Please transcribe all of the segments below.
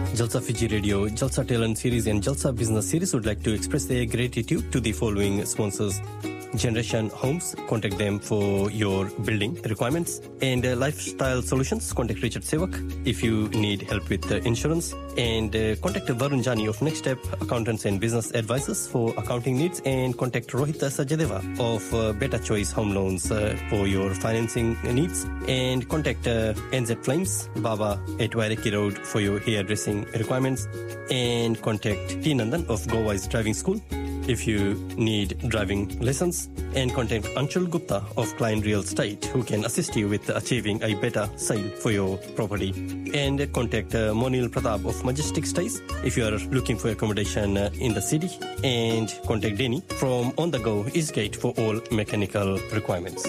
Jalsa Fiji Radio, Jalsa Talent Series and Jalsa Business Series would like to express their gratitude to the following sponsors. Generation Homes, contact them for your building requirements. And Lifestyle Solutions, contact Richard Sevak if you need help with insurance. And contact Varun Jani of Next Step Accountants and Business Advisors for accounting needs. And contact Rohit Sajadeva of Better Choice Home Loans for your financing needs. And contact NZ Flames, Baba at Waireki Road for your hairdressing requirements. And contact T. Nandan of Go Wise Driving School if you need driving lessons. And contact Anshul Gupta of Klein Real Estate who can assist you with achieving a better sale for your property. And contact Monil Pratap of Majestic Stays if you are looking for accommodation in the city. And contact Denny from On The Go Eastgate for all mechanical requirements.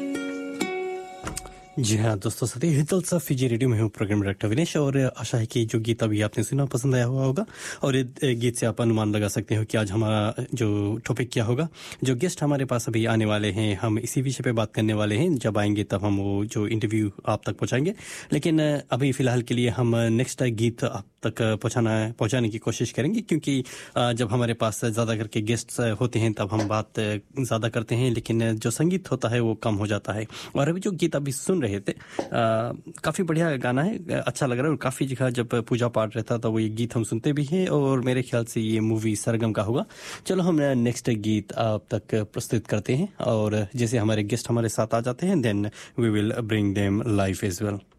जी हाँ दोस्तों, साथी हितलसा Fiji radio में हूँ programme director Vinesh, और आशा है कि जो गीत अभी आपने सुना पसंद आया हुआ होगा। और ये गीत से आप अनुमान लगा सकते हो कि आज हमारा जो टॉपिक क्या होगा। जो गेस्ट हमारे पास अभी आने वाले हैं, हम इसी विषय पे बात करने वाले हैं। जब आएंगे तब हम वो जो इंटरव्यू आप तक पहुंचाएंगे, लेकिन अभी फिलहाल के लिए हम नेक्स्ट गीत आप तक पहुंचाने की कोशिश करेंगे, क्योंकि जब हमारे पास ज़्यादा करके गेस्ट्स होते हैं तब हम बात ज़्यादा करते हैं, लेकिन जो संगीत होता है वो कम हो जाता है। और अभी जो गीत अभी सुन रहे थे काफी बढ़िया गाना है, अच्छा लग रहा है। और काफी जगह जब पूजा पाठ रहता तो वो ये गीत हम सुनते भी हैं, और मेरे ख्याल से ये मूवी सरगम का होगा। चलो हम नेक्स्ट गीत आप तक प्रस्तुत करते हैं, और जैसे हमारे गेस्ट हमारे साथ आ जाते हैं, then we will bring them live as well.